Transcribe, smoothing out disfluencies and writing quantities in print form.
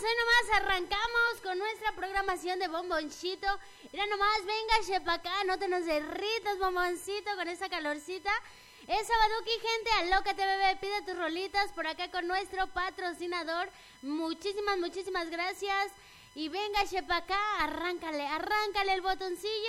hoy nomás arrancamos con nuestra programación de Bomboncito. Mira nomás, venga, pa' acá, no te nos derritas, bomboncito, con esa calorcita. Es Sabaduki, gente, alócate, bebé, pide tus rolitas por acá con nuestro patrocinador. Muchísimas gracias. Y venga, pa' acá, arráncale el botoncillo.